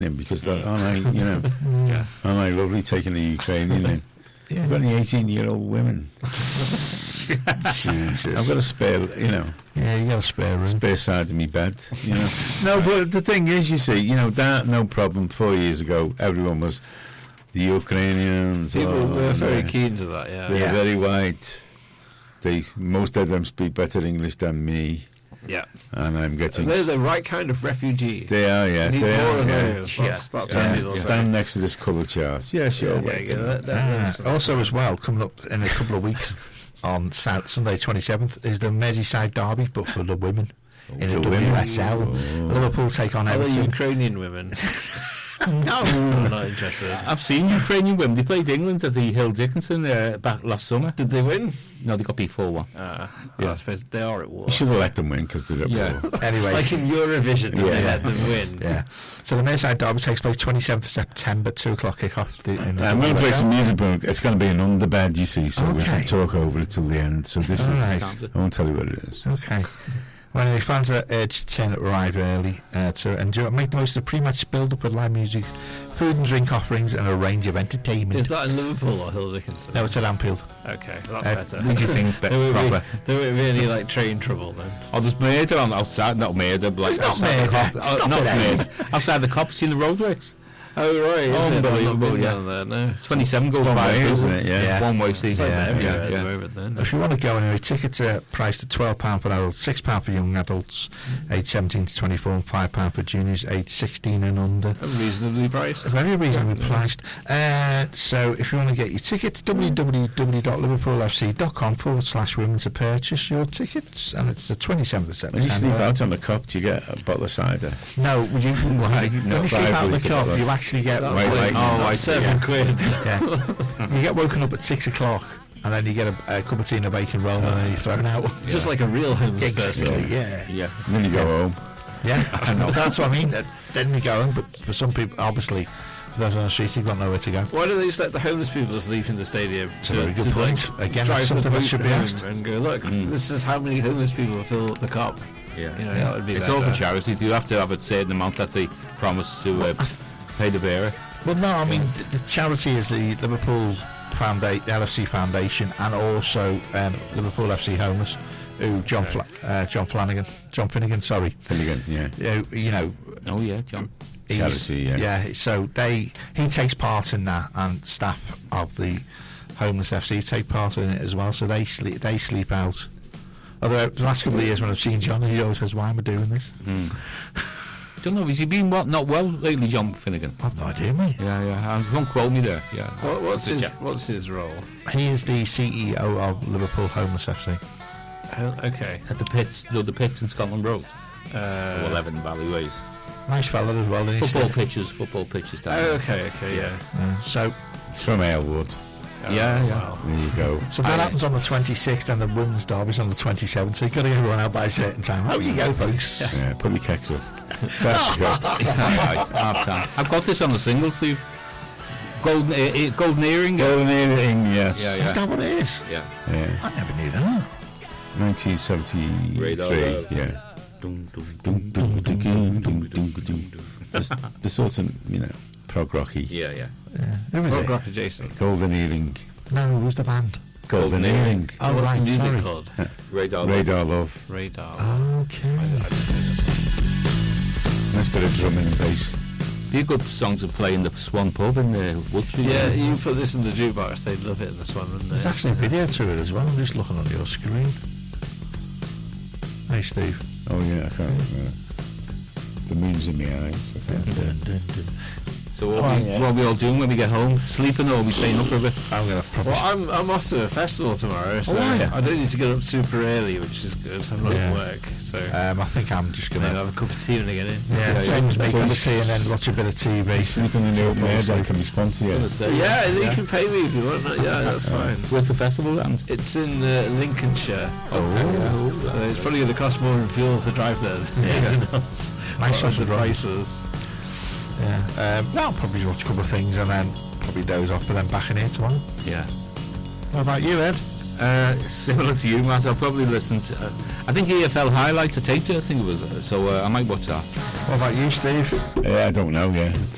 because aren't I, aren't I lovely taking the Ukrainian in? Yeah. I've got any 18-year-old women. Jesus. I've got a spare, Yeah, you got a spare room. spare side of me bed, No, but the thing is, you see, that no problem. 4 years ago, everyone was the Ukrainians. People were very keen to that, They're very white. Most of them speak better English than me. Yeah. And I'm getting... They're the right kind of refugee. They are, yeah. We need They more are, of yeah. those. That's what people say. Stand next to this colour chart. Yeah, sure. Also, as well, coming up in a couple of weeks on Sunday 27th is the Merseyside derby, but for the women in the WSL. Liverpool take on Are they Everton. Ukrainian women? No, I'm not interested. I've seen Ukrainian women. They played England at the Hill Dickinson back last summer. Did they win? No, they got beat 4-1. I suppose they are at war. You should have let them win because they're at war. Anyway, Like in Eurovision, they let them win. Yeah. So the Merseyside derby takes place 27th of September, 2 o'clock kick-off. I'm going to play some music, but it's going to be an underbed, you see, so we can talk over it till the end. So this Right. is... I won't tell you what it is. Okay. Well, anyway, fans are urged to arrive early to make the most of the pre-match build-up with live music, food and drink offerings, and a range of entertainment. Is that in Liverpool or Hill Dickinson? No, it's at Anfield. Okay, well, that's better. We do things proper. They were really like train trouble then. Oh, there's murder on outside, not murder, but like It's not outside the murder. cop. Stop Not it, murder. Outside the cops in the roadworks. Oh right, is it? Unbelievable, I've not been yeah. down there, no. 27 goes one by, way, isn't isn't it? it? Yeah. One way street. It's like everywhere yeah, at yeah. the moment then. If you want to go anyway, tickets are priced at £12 for adults, £6 for young adults, aged 17 to 24, and £5 for juniors, aged 16 and under. Reasonably priced. Very reasonably priced. So if you want to get your tickets, www.liverpoolfc.com/women to purchase your tickets, and it's the 27th of September. When you sleep out on the cup, do you get a bottle of cider? No, when you sleep out on the cup, you actually get £7. Yeah. You get woken up at 6 o'clock, and then you get a cup of tea and a bacon roll, and then you're thrown out. Just like a real homeless person. Exactly, yeah. Yeah. And then you go home. Yeah, that's what I mean. Then you go, but for some people, obviously, for those on the streets, you've got nowhere to go. Why don't they just let the homeless people sleep in the stadium? It's a very good point. Again, drive that's something the that should be home asked. and go, look, this is how many homeless people fill the Kop. Yeah. That would be It's better. all for charity. You have to have a certain amount that they promise to pay the bearer. Well, no, I mean, the charity is the Liverpool Foundation, LFC Foundation, and also Liverpool FC Homeless, who John Finnegan, Yeah. Oh, yeah, John. Charity, yeah. So he takes part in that, and staff of the Homeless FC take part in it as well. So they sleep out. Although the last couple of years when I've seen John, he always says, "Why am I doing this?" Don't know. Has he been not well lately, John Finnegan? I've no idea, mate. Yeah. Don't quote me there. Yeah. What's his role? He is the CEO of Liverpool Homeless FC. Okay. At the pits, the pits in Scotland Road. 11 Valley Ways. Nice fella as well. Football pitches down there. Okay, yeah. So It's from Aylwood. Yeah. Wow. There you go. So that happens on the 26th, and the women's derby's on the 27th. So you've got to get everyone out by a certain time. How do you go, folks? Yeah, put your kecks up. That's good. I've got this on the single sleeve. Golden earring. Golden earring, yes. Is that what it is? Yeah. Yeah. I never knew that. 1973. Radar Love. Yeah. Dum, dum, The sort of, prog rocky. Yeah. Who was Rock it? Rocker Jason. Golden earring. No, who's the band? Golden earring. Oh, What's right, the music sorry. called? Radar. Radar Love. Radar. Okay. Nice bit of drumming and bass. Be a good song to play in the Swan Pub in Wood Street. Yeah, you put this in the jukebox, they'd love it in this one, wouldn't they? There's actually a video to it as well. I'm just looking on your screen. Hey, Steve. Oh, yeah, I can't remember. The moon's in my eyes. I can't So what are we all doing when we get home? Sleeping or are we staying up for a bit? I'm going to probably... Well, I'm off to a festival tomorrow, so are you? I don't need to get up super early, which is good. I'm not at work, so I think I'm just going then to... have a cup of tea when I get in. same as me. Cup of tea and then watch a bit of TV. Sleeping in the open air, they can respond to you. Yeah, you can pay me if you want. Yeah, that's fine. Where's the festival then? It's in Lincolnshire. So it's probably going to cost more in fuel to drive there than anything else. Nice What are sausage the roll. prices? Yeah. I'll probably watch a couple of things and then probably doze off, but then back in here tomorrow. Yeah. What about you, Ed? Similar to you, Matt. I'll probably listen to... I think EFL highlights a tape, I think it was. So I might watch that. What about you, Steve? I don't know, yeah.